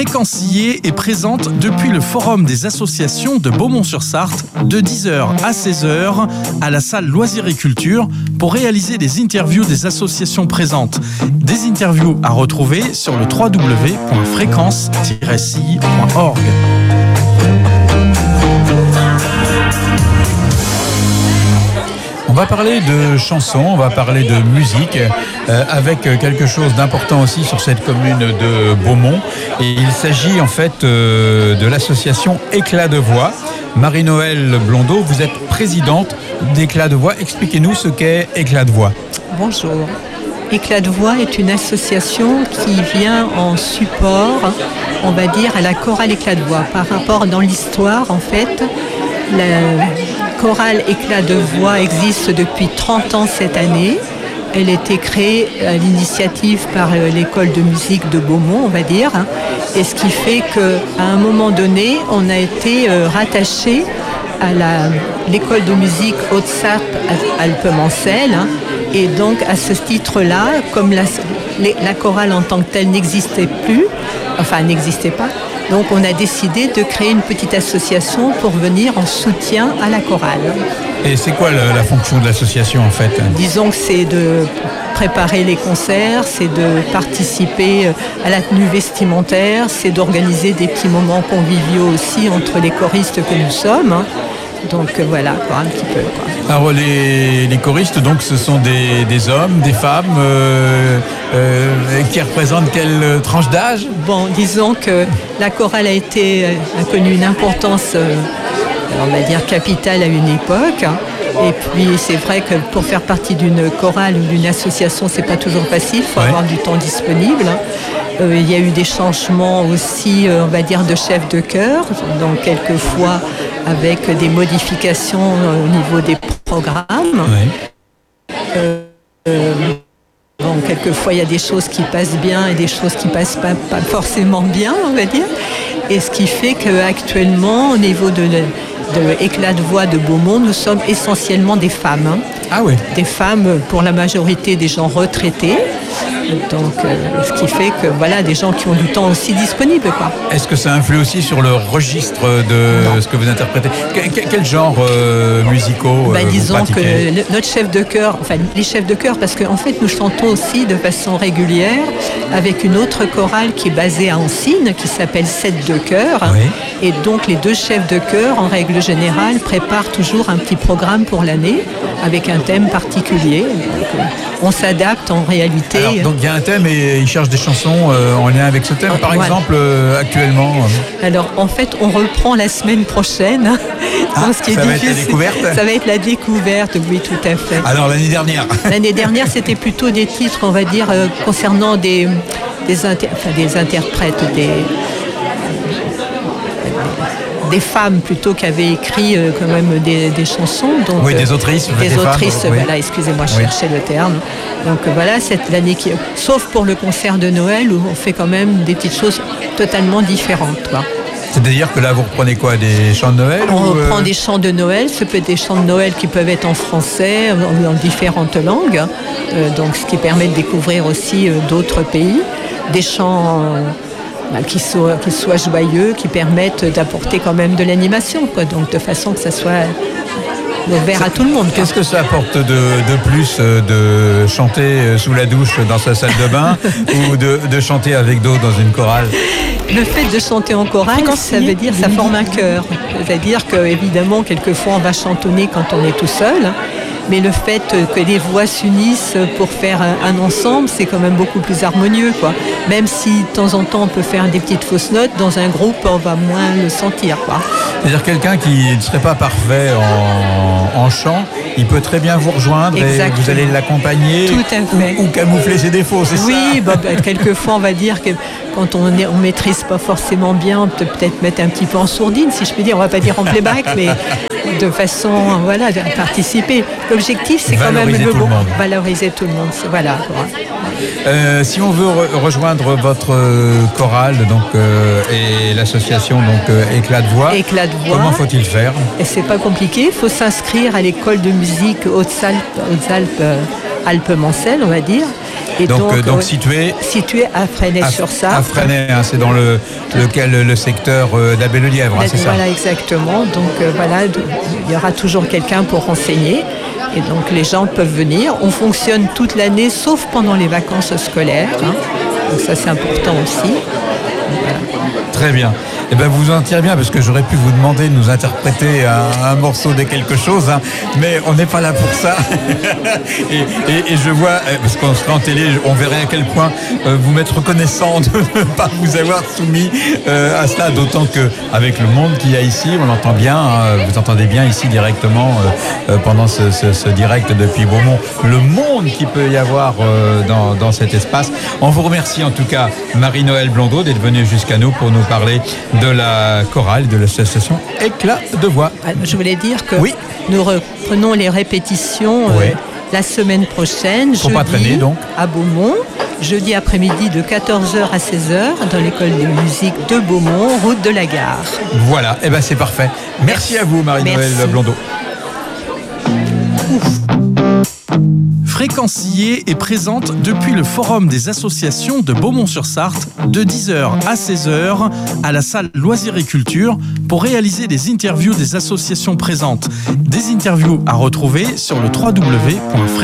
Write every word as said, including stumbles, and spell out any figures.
Fréquencier est présente depuis le Forum des associations de Beaumont-sur-Sarthe de dix heures à seize heures à la salle Loisirs et Culture pour réaliser des interviews des associations présentes. Des interviews à retrouver sur le w w w point fréquence tiret c i point org. On va parler de chansons, on va parler de musique, euh, avec quelque chose d'important aussi sur cette commune de Beaumont. Et il s'agit en fait euh, de l'association Éclat de Voix. Marie-Noëlle Blondeau, vous êtes présidente d'Éclat de Voix. Expliquez-nous ce qu'est Éclat de Voix. Bonjour. Éclat de Voix est une association qui vient en support, on va dire, à la chorale Éclat de Voix. Par rapport dans l'histoire, en fait, la chorale Éclat de Voix existe depuis trente ans cette année. Elle a été créée à l'initiative par l'école de musique de Beaumont, on va dire. Et ce qui fait qu'à un moment donné, on a été rattaché à la, l'école de musique Haute-Sarthe-Alpes-Mancelles. Et donc, à ce titre-là, comme la, la chorale en tant que telle n'existait plus, enfin n'existait pas, donc on a décidé de créer une petite association pour venir en soutien à la chorale. Et c'est quoi le, la fonction de l'association en fait ? Disons que c'est de préparer les concerts, c'est de participer à la tenue vestimentaire, c'est d'organiser des petits moments conviviaux aussi entre les choristes que nous sommes. Donc voilà, quoi, un petit peu. Quoi. Alors les, les choristes, donc, ce sont des, des hommes, des femmes euh, euh, qui représentent quelle tranche d'âge ? Bon, disons que la chorale a été a connu une importance, euh, on va dire capitale à une époque. Et puis c'est vrai que pour faire partie d'une chorale ou d'une association, c'est pas toujours facile. Il faut ouais. avoir du temps disponible. Euh, il y a eu des changements aussi, euh, on va dire, de chef de chœur, donc quelquefois avec des modifications euh, au niveau des programmes. Ouais. Euh, euh, bon, quelquefois, il y a des choses qui passent bien et des choses qui passent pas, pas forcément bien, on va dire. Et ce qui fait qu'actuellement, au niveau de, de Éclat de Voix de Beaumont, nous sommes essentiellement des femmes. Hein. Ah oui. Des femmes, pour la majorité des gens retraités. Donc, euh, ce qui fait que voilà, des gens qui ont du temps aussi disponible, quoi. Est-ce que ça influe aussi sur le registre de non. ce que vous interprétez ? Quel, quel genre euh, musicaux bah, euh, disons vous que le, notre chef de chœur, enfin les chefs de chœur, parce qu'en fait nous chantons aussi de façon régulière avec une autre chorale qui est basée à Ancines, qui s'appelle Sept de chœur. Oui. Et donc les deux chefs de chœur, en règle générale, préparent toujours un petit programme pour l'année avec un thème particulier. Donc, on s'adapte en réalité. Alors, donc il y a un thème et ils cherchent des chansons euh, en lien avec ce thème, par voilà. exemple, euh, actuellement. Alors en fait, on reprend la semaine prochaine. Ah, ce qui ça est va difficile, être la découverte ? Ça va être la découverte, oui, tout à fait. Alors l'année dernière L'année dernière, c'était plutôt des titres, on va dire, euh, concernant des, des, inter... enfin, des interprètes, des... des femmes plutôt qui avaient écrit euh, quand même des, des chansons. Donc, oui, des autrices. Des, des autrices, femmes, voilà, oui. excusez-moi, je oui. cherchais le terme. Donc voilà, c'est l'année qui... Sauf pour le concert de Noël où on fait quand même des petites choses totalement différentes, quoi. C'est-à-dire que là, vous reprenez quoi ? Des chants de Noël ? On ou reprend euh... des chants de Noël. Ça peut être des chants de Noël qui peuvent être en français ou dans différentes langues. Euh, donc, ce qui permet de découvrir aussi euh, d'autres pays. Des chants... Euh, Bah, qui soient, qui soient joyeux, qui permettent d'apporter quand même de l'animation, quoi. Donc de façon que ça soit ouvert à tout le monde. Qu'est-ce que ça apporte de, de plus euh, de chanter sous la douche dans sa salle de bain ou de, de chanter avec d'autres dans une chorale ? Le fait de chanter en chorale, ça veut dire ça forme un chœur. C'est-à-dire que évidemment, quelquefois, on va chantonner quand on est tout seul. Mais le fait que les voix s'unissent pour faire un ensemble, c'est quand même beaucoup plus harmonieux, quoi. Même si de temps en temps on peut faire des petites fausses notes, dans un groupe on va moins le sentir, quoi. C'est-à-dire quelqu'un qui ne serait pas parfait en, en chant, il peut très bien vous rejoindre. Exactement. Et vous allez l'accompagner. Tout à fait. Ou, ou camoufler ses défauts, c'est oui, ça ? Oui, bah, bah, quelquefois on va dire que quand on ne maîtrise pas forcément bien, on peut peut-être mettre un petit peu en sourdine, si je puis dire. On ne va pas dire en playback, mais de façon, voilà, de participer. L'objectif, c'est quand même le bon. Valoriser tout le monde. Voilà. Euh, si on veut re- rejoindre votre euh, chorale donc, euh, et l'association donc, euh, Éclat de Voix, Éclat de Voix, comment faut-il faire ? Et c'est pas compliqué. Il faut s'inscrire à l'école de musique Haute-Alpes, Haute-Alpes, euh, Alpes-Mancelles, on va dire. Et donc, donc, euh, donc euh, situé situé à Fresnay-sur-Sarthe. à Fresnay, hein, c'est dans le, lequel, le secteur euh, d'Abbé-le-Lièvre, hein, c'est ça? Voilà, exactement. Donc euh, voilà, il y aura toujours quelqu'un pour renseigner. Et donc les gens peuvent venir. On fonctionne toute l'année, sauf pendant les vacances scolaires. Hein. Donc ça, c'est important aussi. Voilà. Très bien. Eh ben, vous en tirez bien, parce que j'aurais pu vous demander de nous interpréter un, un morceau de quelque chose, hein, mais on n'est pas là pour ça. et, et, et je vois, parce qu'on sera en télé, on verrait à quel point euh, vous m'êtes reconnaissant de ne pas vous avoir soumis euh, à cela, d'autant que avec le monde qu'il y a ici, on l'entend bien, hein, vous entendez bien ici directement euh, euh, pendant ce, ce, ce direct depuis Beaumont, le monde qu'il peut y avoir euh, dans, dans cet espace. On vous remercie en tout cas, Marie-Noëlle Blondeau, d'être venue jusqu'à nous pour nous parler de la chorale, de l'association Éclat de voix. Je voulais dire que oui. nous reprenons les répétitions oui. euh, la semaine prochaine, Faut jeudi, pas traîner, donc. à Beaumont, jeudi après-midi de quatorze heures à seize heures dans l'école de musique de Beaumont, route de la gare. Voilà, et eh ben c'est parfait. Merci, Merci à vous, Marie-Noëlle Blondeau. Ouf. Fréquencier est présente depuis le Forum des associations de Beaumont-sur-Sarthe de dix heures à seize heures à la salle Loisirs et Culture pour réaliser des interviews des associations présentes. Des interviews à retrouver sur le w w w point fréquencier point f r.